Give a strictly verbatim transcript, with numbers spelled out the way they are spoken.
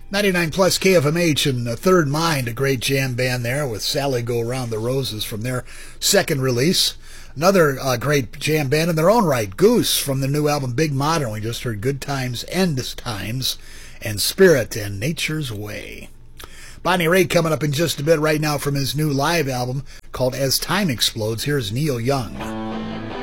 ninety-nine plus K F M H and uh, Third Mind, a great jam band there with Sally Go Around the Roses from their second release. Another uh, great jam band in their own right, Goose, from the new album Big Modern. We just heard Good Times, End Times, and Spirit and Nature's Way. Bonnie Raitt coming up in just a bit right now from his new live album called As Time Explodes. Here's Neil Young.